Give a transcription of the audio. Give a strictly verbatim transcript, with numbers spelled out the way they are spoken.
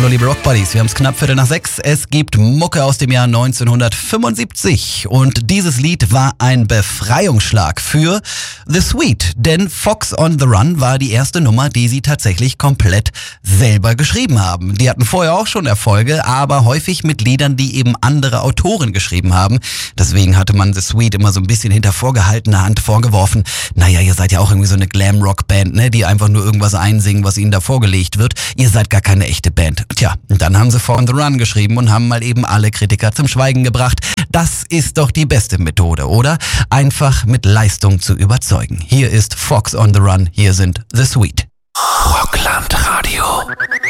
Hallo liebe Rockbuddies, wir haben es knapp Viertel nach sechs. Es gibt Mucke aus dem Jahr neunzehnhundertfünfundsiebzig und dieses Lied war ein Befreiungsschlag für The Sweet, denn Fox on the Run war die erste Nummer, die sie tatsächlich komplett selber geschrieben haben. Die hatten vorher auch schon Erfolge, aber häufig mit Liedern, die eben andere Autoren geschrieben haben. Deswegen hatte man The Sweet immer so ein bisschen hinter vorgehaltener Hand vorgeworfen, naja, ihr seid ja auch irgendwie so eine Glam-Rock-Band, ne, die einfach nur irgendwas einsingen, was ihnen da vorgelegt wird. Ihr seid gar keine echte Band. Tja, und dann haben sie Fox on the Run geschrieben und haben mal eben alle Kritiker zum Schweigen gebracht. Das ist doch die beste Methode, oder? Einfach mit Leistung zu überzeugen. Hier ist Fox on the Run, hier sind The Sweet. Rockland Radio.